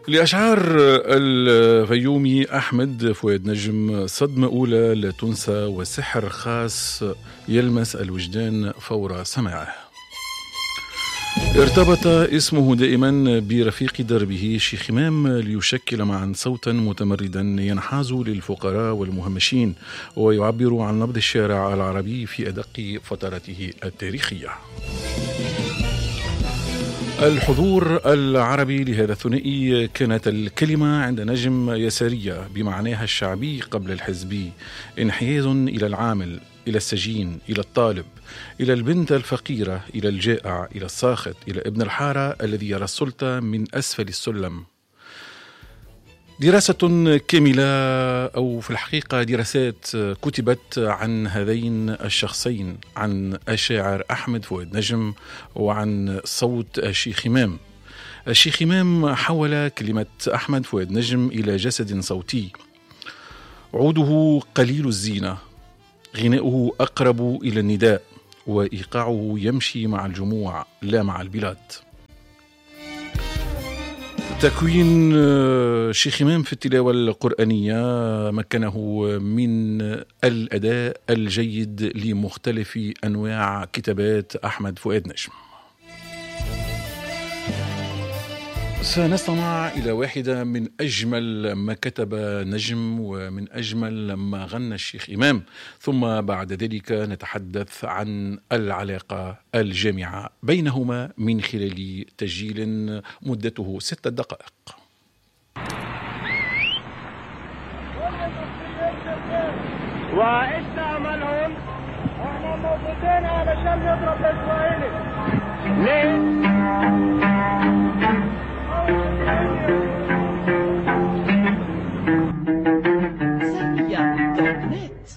لأشعار الفيومي أحمد فؤاد نجم، صدمة أولى لا تنسى وسحر خاص يلمس الوجدان فور سماعه. ارتبط اسمه دائما برفيق دربه شيخ إمام ليشكل معا صوتا متمردا ينحاز للفقراء والمهمشين ويعبر عن نبض الشارع العربي في أدق فتراته التاريخية. الحضور العربي لهذا الثنائي كانت الكلمة عند نجم يسارية بمعناها الشعبي قبل الحزبي، انحياز إلى العامل، إلى السجين، إلى الطالب، إلى البنت الفقيرة، إلى الجائع، إلى الساخط، إلى ابن الحارة الذي يرى السلطة من أسفل السلم. دراسة كاملة أو في الحقيقة دراسات كتبت عن هذين الشخصين، عن الشاعر أحمد فؤاد نجم وعن صوت الشيخ إمام. الشيخ إمام حول كلمة أحمد فؤاد نجم إلى جسد صوتي، عوده قليل الزينة، غناؤه أقرب إلى النداء، وإيقاعه يمشي مع الجموع لا مع البلاد. تكوين شيخ إمام في التلاوة القرآنية مكنه من الأداء الجيد لمختلف أنواع كتابات أحمد فؤاد نجم. سنستمع إلى واحدة من أجمل ما كتب نجم ومن أجمل ما غنى الشيخ إمام، ثم بعد ذلك نتحدث عن العلاقة الجامعة بينهما من خلال تسجيل مدته 6 دقائق. وإيش عملهم؟ احنا موجودين علشان نضرب الإسرائيلي. ليه؟